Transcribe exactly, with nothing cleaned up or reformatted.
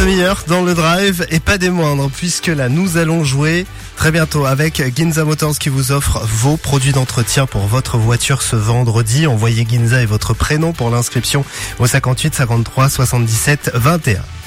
demi-heure dans le drive et pas des moindres, puisque là nous allons jouer très bientôt avec Ginza Motors qui vous offre vos produits d'entretien pour votre voiture ce vendredi. Envoyez Ginza et votre prénom pour l'inscription au cinquante-huit cinquante-trois soixante-dix-sept vingt et un.